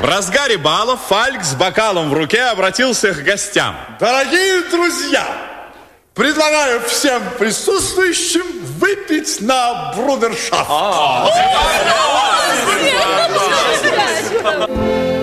В разгаре бала Фальк с бокалом в руке обратился к гостям. Дорогие друзья, предлагаю всем присутствующим выпить на брудершафт.